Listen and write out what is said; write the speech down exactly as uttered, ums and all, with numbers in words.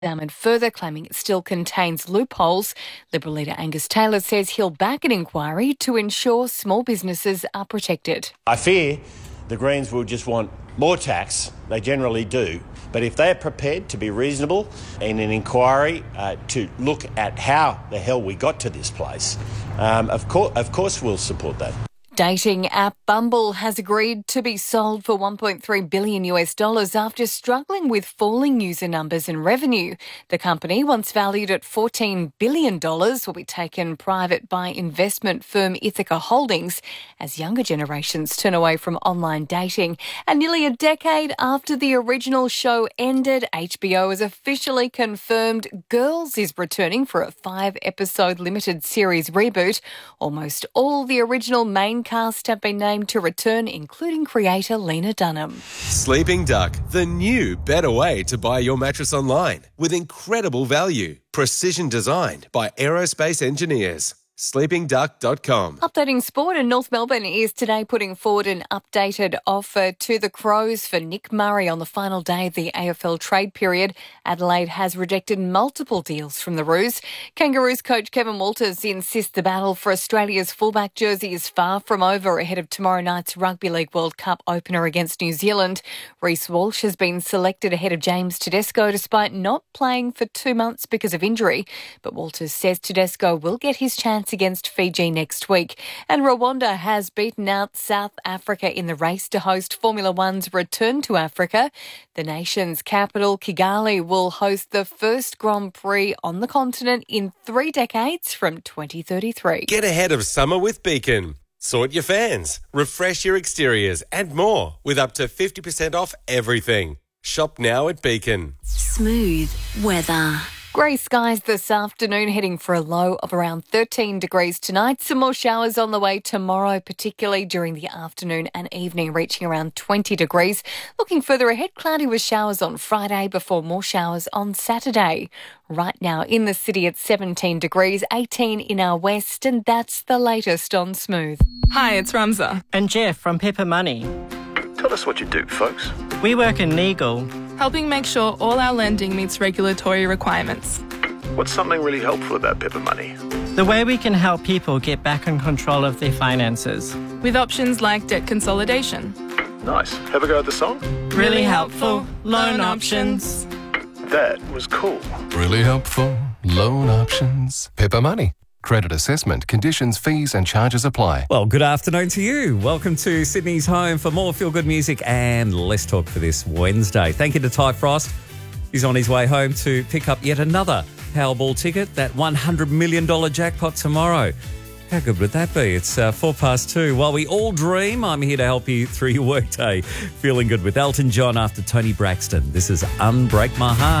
examined further, claiming it still contains loopholes. Liberal leader Angus Taylor says he'll back an inquiry to ensure small businesses are protected. I fear the Greens will just want more tax. They generally do. But if they're prepared to be reasonable in an inquiry uh, to look at how the hell we got to this place, um, of, course, of course we'll support that. Dating app Bumble has agreed to be sold for one point three billion US dollars after struggling with falling user numbers and revenue. The company, once valued at fourteen billion dollars, will be taken private by investment firm Ithaca Holdings as younger generations turn away from online dating. And nearly a decade after the original show ended, H B O has officially confirmed Girls is returning for a five-episode limited series reboot. Almost all the original main cast have been named to return, including creator Lena Dunham. Sleeping Duck, the new, better way to buy your mattress online with incredible value. Precision designed by aerospace engineers. sleeping duck dot com. Updating sport, and North Melbourne is today putting forward an updated offer to the Crows for Nick Murray on the final day of the A F L trade period. Adelaide has rejected multiple deals from the Roos. Kangaroos coach Kevin Walters insists the battle for Australia's fullback jersey is far from over ahead of tomorrow night's Rugby League World Cup opener against New Zealand. Reece Walsh has been selected ahead of James Tedesco despite not playing for two months because of injury. But Walters says Tedesco will get his chance against Fiji next week. And Rwanda has beaten out South Africa in the race to host Formula One's return to Africa. The nation's capital, Kigali, will host the first Grand Prix on the continent in three decades from twenty thirty-three. Get ahead of summer with Beacon. Sort your fans, refresh your exteriors and more with up to fifty percent off everything. Shop now at Beacon. Smooth weather. Grey skies this afternoon, heading for a low of around thirteen degrees tonight. Some more showers on the way tomorrow, particularly during the afternoon and evening, reaching around twenty degrees. Looking further ahead, cloudy with showers on Friday before more showers on Saturday. Right now in the city at seventeen degrees, eighteen in our west, and that's the latest on Smooth. Hi, it's Ramza. And Jeff from Pepper Money. Tell us what you do, folks. We work in legal, helping make sure all our lending meets regulatory requirements. What's something really helpful about Pepper Money? the way we can help people get back in control of their finances. With options like debt consolidation. Nice. Have a go at the song? Really helpful. Loan options. That was cool. Really helpful. Loan options. Pepper Money. Credit assessment, conditions, fees and charges apply. Well, good afternoon to you. Welcome to Sydney's home for more feel-good music and Let's Talk for this Wednesday. Thank you to Ty Frost. He's on his way home to pick up yet another Powerball ticket, that one hundred million dollars jackpot tomorrow. How good would that be? It's uh, four past two. While we all dream, I'm here to help you through your workday. Feeling good with Elton John after Tony Braxton. This is Unbreak My Heart.